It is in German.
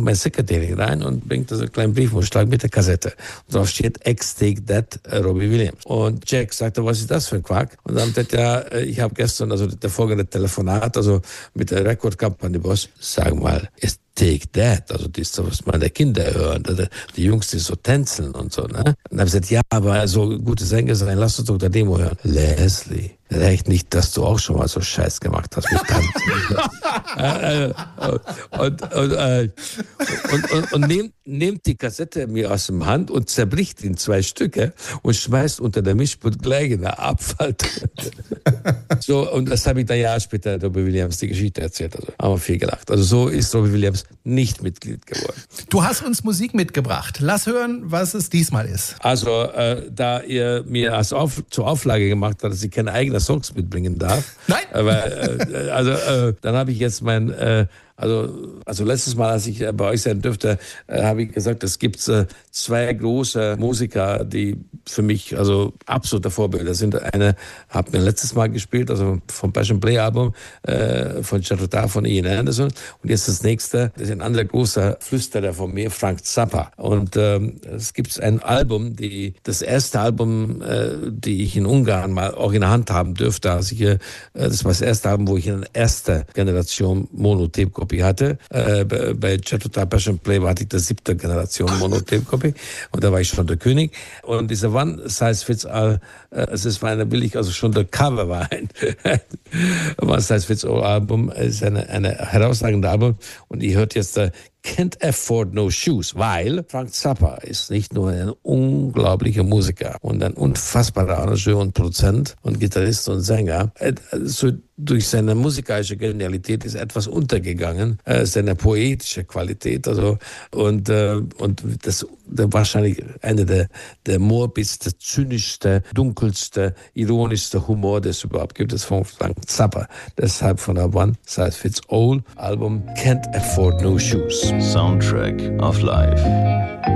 meine Sekretärin rein und bringt so einen kleinen Briefumschlag mit der Kassette. Und drauf steht Take That, Robbie Williams. Und Jack sagte, was ist das für ein Quark? Und dann sagt er, ich habe gestern, also der folgende Telefonat, also mit der Record Company Boss, sag mal, ist Take That, also das ist, was meine Kinder hören, die Jungs, die so tänzeln und so, ne? Und dann habe ich gesagt, ja, aber so gute Sänger sein, lass uns doch der Demo hören. Leslie, echt nicht, dass du auch schon mal so Scheiß gemacht hast mit Tanzen. und nehmt die Kassette mir aus dem Hand und zerbricht in 2 Stücke und schmeißt unter der Mischpult gleich in der Abfall. So, und das habe ich dann Jahre später Robbie Williams die Geschichte erzählt. Also haben wir viel gelacht. Also so ist Robbie Williams nicht Mitglied geworden. Du hast uns Musik mitgebracht. Lass hören, was es diesmal ist. Also, da ihr mir zur Auflage gemacht habt, dass ich keine eigenen Songs mitbringen darf. Nein! Dann habe ich jetzt also letztes Mal, als ich bei euch sein dürfte, habe ich gesagt, es gibt 2 große Musiker, die für mich also absolute Vorbilder sind. Eine hat mir letztes Mal gespielt, also vom Passion Play Album von Jethro, von Ian Anderson. Und jetzt das nächste, das ist ein anderer großer Flüsterer von mir, Frank Zappa. Und es gibt ein Album, das erste Album, die ich in Ungarn mal auch in der Hand haben dürfte. Das war das erste Album, wo ich eine erste Generation Mono-Tape-Kopie hatte. Bei Jethro Passion Play hatte ich die 7. Generation Mono-Tape-Kopie und da war ich schon der König. Und diese One Size Fits All, es ist also schon der Cover war ein One Size Fits All Album, ist eine herausragende Album und ihr hört jetzt Can't Afford No Shoes, weil Frank Zappa ist nicht nur ein unglaublicher Musiker und ein unfassbarer Arrangeur und Produzent und Gitarrist und Sänger. So durch seine musikalische Genialität ist etwas untergegangen, seine poetische Qualität, also und das wahrscheinlich eine der morbidste, zynischste, dunkelste, ironischste Humor, das es überhaupt gibt, ist von Frank Zappa. Deshalb von der One Size Fits All Album Can't Afford No Shoes. Soundtrack of Life.